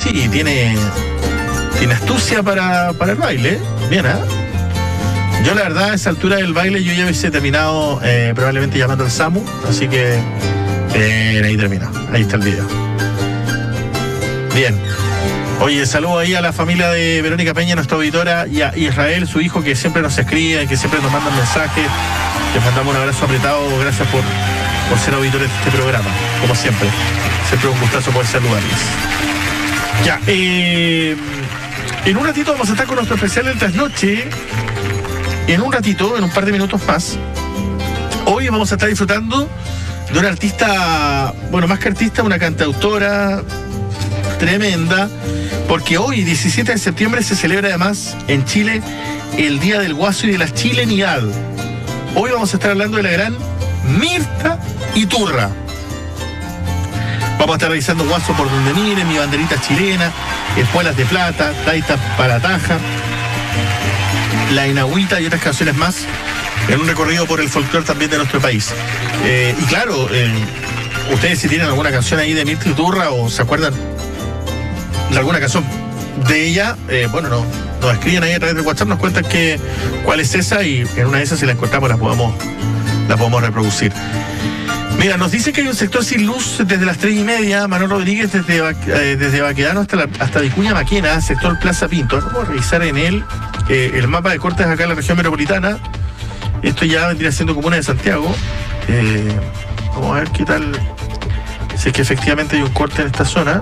Sí, tiene astucia para el baile. Bien, ¿eh? Yo la verdad a esa altura del baile yo ya hubiese terminado probablemente llamando al SAMU, así que ahí termina, ahí está el video. Bien. Oye, saludo ahí a la familia de Verónica Peña, nuestra auditora, y a Israel, su hijo, que siempre nos escribe, que siempre nos mandan mensajes. Les mandamos un abrazo apretado, gracias por ser auditores de este programa, como siempre. Siempre un gustazo poder saludarles. Ya, en un ratito vamos a estar con nuestro especial del trasnoche. En un ratito, en un par de minutos más. Hoy vamos a estar disfrutando de una artista, bueno, más que artista, una cantautora tremenda, porque hoy, 17 de septiembre, se celebra además en Chile el Día del Guaso y de la Chilenidad. Hoy vamos a estar hablando de la gran Mirta Iturra. Vamos a estar revisando Guaso por donde miren, Mi banderita chilena, Espuelas de Plata, Taita para Taja, La Inagüita y otras canciones más, en un recorrido por el folclore también de nuestro país. Y claro, ustedes si tienen alguna canción ahí de Mirta Iturra o se acuerdan de alguna canción de ella, bueno, nos escriben ahí a través del WhatsApp, nos cuentan cuál es esa, y en una de esas, si la encontramos, la podemos reproducir. Mira, nos dice que hay un sector sin luz desde las 3:30, Manuel Rodríguez, desde Baquedano hasta Vicuña Maquena, sector Plaza Pinto. Vamos a revisar en él el mapa de cortes acá en la región metropolitana. Esto ya vendría siendo comuna de Santiago. Vamos a ver qué tal, si es que efectivamente hay un corte en esta zona.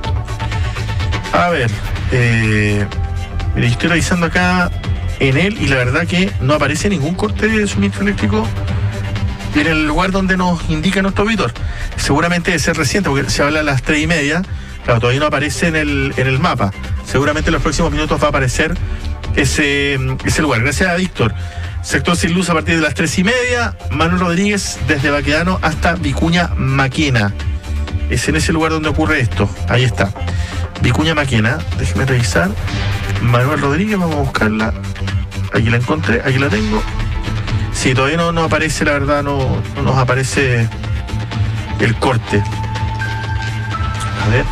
A ver, mire, estoy revisando acá en él y la verdad que no aparece ningún corte de suministro eléctrico en el lugar donde nos indica nuestro auditor. Seguramente debe ser reciente, porque se habla a las 3:30, claro, todavía no aparece en el mapa. Seguramente en los próximos minutos va a aparecer ese lugar. Gracias a Víctor. Sector sin luz a partir de las 3:30, Manuel Rodríguez desde Baquedano hasta Vicuña Maquena. Es en ese lugar donde ocurre esto. Ahí está. Vicuña Maquena, déjeme revisar. Manuel Rodríguez, vamos a buscarla. Aquí la encontré, aquí la tengo. Sí, todavía no aparece, la verdad, no nos aparece el corte. A ver.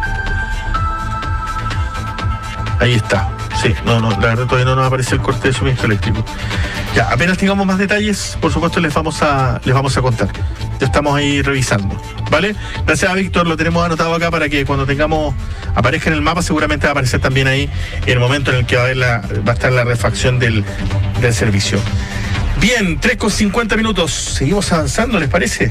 Ahí está. Sí, la verdad todavía no nos aparece el corte de suministro eléctrico. Ya, apenas tengamos más detalles, por supuesto les vamos a contar. Ya estamos ahí revisando, ¿vale? Gracias a Víctor, lo tenemos anotado acá para que cuando aparezca en el mapa, seguramente va a aparecer también ahí en el momento en el que va a estar la refacción del servicio. Bien, 3:50. Seguimos avanzando, ¿les parece?